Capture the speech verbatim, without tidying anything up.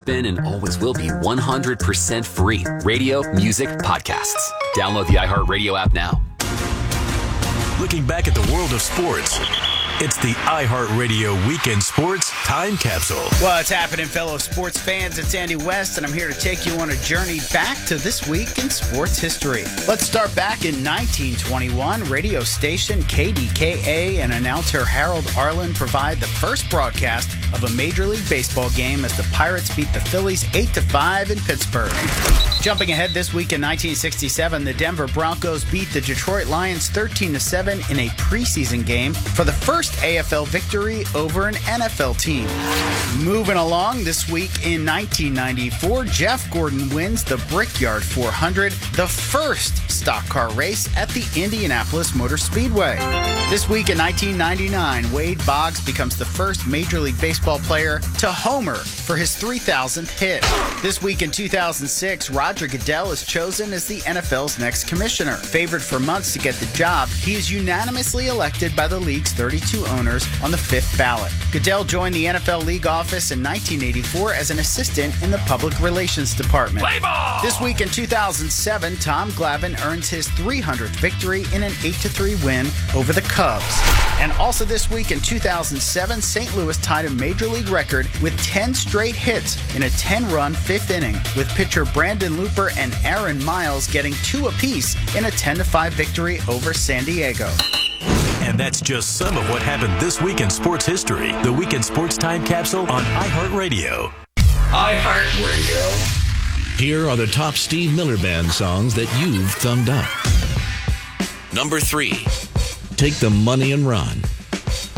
been and always will be one hundred percent free. Radio, music, podcasts. Download the iHeartRadio app now. Looking back at the world of sports, it's the iHeartRadio Weekend Sports Time Capsule. What's happening, fellow sports fans? It's Andy West, and I'm here to take you on a journey back to this week in sports history. Let's start back in nineteen twenty-one. Radio station K D K A and announcer Harold Arlen provide the first broadcast of a Major League Baseball game as the Pirates beat the Phillies eight to five in Pittsburgh. Jumping ahead this week in nineteen sixty-seven, the Denver Broncos beat the Detroit Lions thirteen to seven in a preseason game for the first A F L victory over an N F L team. Moving along this week in nineteen ninety-four, Jeff Gordon wins the Brickyard four hundred, the first stock car race at the Indianapolis Motor Speedway. This week in nineteen ninety-nine, Wade Boggs becomes the first Major League Baseball player to homer for his three thousandth hit. This week in two thousand six, Roger Goodell is chosen as the N F L's next commissioner. Favored for months to get the job, he is unanimously elected by the league's thirty-two owners on the fifth ballot. Goodell joined the N F L league office in nineteen eighty-four as an assistant in the public relations department. Play ball! This week in two thousand seven, Tom Glavine earns his three hundredth victory in an eight to three win over the Cubs. And also this week in two thousand seven, Saint Louis tied a Major League record with ten straight hits in a ten-run fifth inning, with pitcher Brandon Looper and Aaron Miles getting two apiece in a ten to five victory over San Diego. And that's just some of what happened this week in sports history. The Weekend Sports Time Capsule on iHeartRadio. iHeartRadio. Here are the top Steve Miller Band songs that you've thumbed up. Number three, Take the Money and Run.